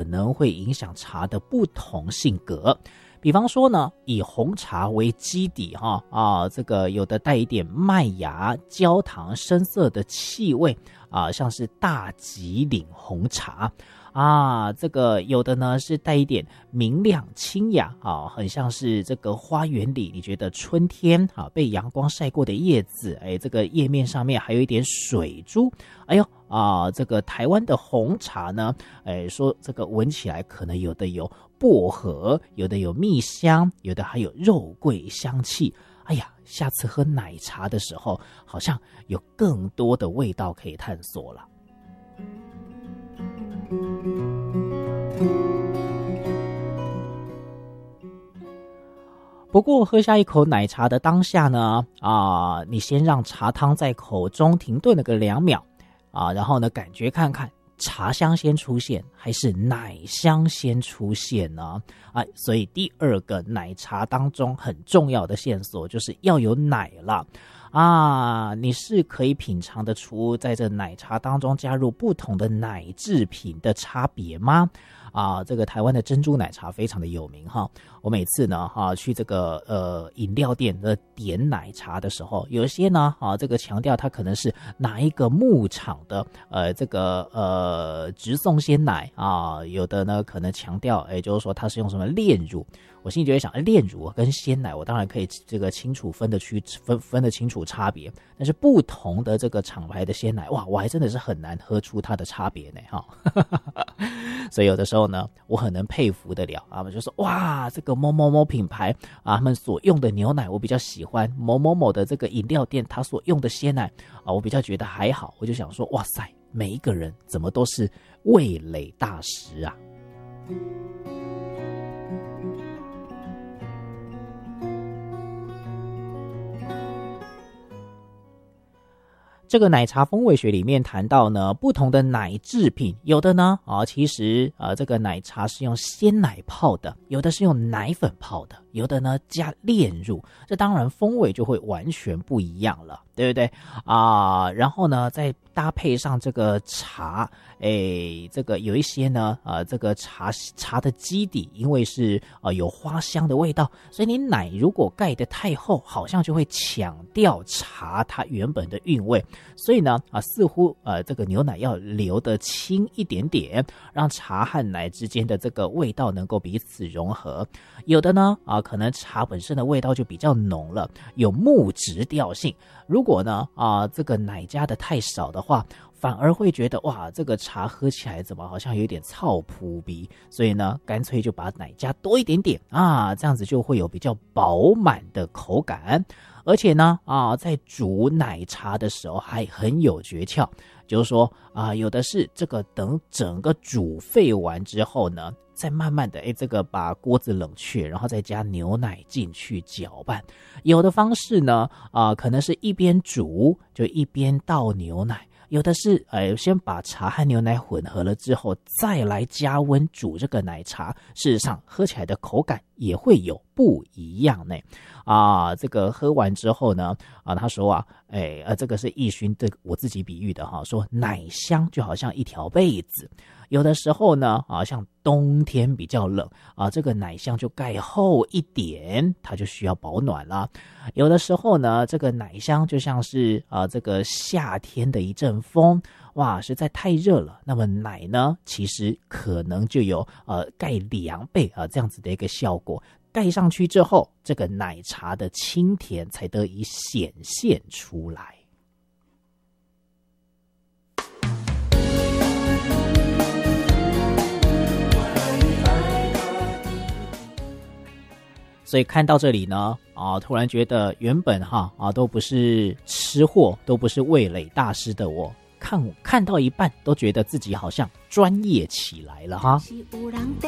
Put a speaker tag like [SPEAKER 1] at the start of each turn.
[SPEAKER 1] 能会影响茶的不同性格。比方说呢，以红茶为基底这个有的带一点麦芽、焦糖、深色的气味像是大吉岭红茶这个有的呢是带一点明亮清雅很像是这个花园里你觉得春天被阳光晒过的叶子，这个叶面上面还有一点水珠，这个台湾的红茶呢，说这个闻起来可能有的有薄荷，有的有蜜香，有的还有肉桂香气。下次喝奶茶的时候，好像有更多的味道可以探索了。不过喝下一口奶茶的当下呢，你先让茶汤在口中停顿了个2秒然后呢感觉看看茶香先出现还是奶香先出现呢？所以第二个奶茶当中很重要的线索就是要有奶了你是可以品尝得出在这奶茶当中加入不同的奶制品的差别吗？这个台湾的珍珠奶茶非常的有名我每次呢去这个饮料店的点奶茶的时候，有些呢这个强调它可能是哪一个牧场的这个直送鲜奶有的呢可能强调就是说它是用什么炼乳。我心里就会想，炼乳跟鲜奶我当然可以这个清楚分得清楚差别，但是不同的这个厂牌的鲜奶我还真的是很难喝出它的差别呢所以有的时候呢我很能佩服得了就说哇这个某某某品牌他们所用的牛奶我比较喜欢，某某某的这个饮料店他所用的鲜奶我比较觉得还好。我就想说哇塞，每一个人怎么都是味蕾大师啊。这个奶茶风味学里面谈到呢，不同的奶制品，有的呢其实这个奶茶是用鲜奶泡的，有的是用奶粉泡的，有的呢加炼乳，这当然风味就会完全不一样了，对不对然后呢再搭配上这个茶，这个有一些呢这个茶的基底因为是有花香的味道，所以你奶如果盖得太厚，好像就会抢掉茶它原本的韵味。所以呢似乎这个牛奶要流得轻一点点，让茶和奶之间的这个味道能够彼此融合。有的呢可能茶本身的味道就比较浓了，有木质调性。如果呢这个奶加的太少的话，反而会觉得哇这个茶喝起来怎么好像有点臭扑鼻，所以呢干脆就把奶加多一点点这样子就会有比较饱满的口感。而且呢在煮奶茶的时候还很有诀窍，就是说有的是这个等整个煮沸完之后呢，再慢慢的这个把锅子冷却，然后再加牛奶进去搅拌。有的方式呢可能是一边煮就一边倒牛奶，有的是先把茶和牛奶混合了之后再来加温煮这个奶茶，事实上喝起来的口感也会有不一样呢。这个喝完之后呢他说这个是义勋对我自己比喻的说奶香就好像一条被子，有的时候呢像冬天比较冷这个奶香就盖厚一点，它就需要保暖了。有的时候呢这个奶香就像是这个夏天的一阵风，哇实在太热了，那么奶呢其实可能就有盖2倍这样子的一个效果。盖上去之后，这个奶茶的清甜才得以显现出来。所以看到这里呢突然觉得原本都不是吃货，都不是味蕾大师的我，看到一半都觉得自己好像专业起来了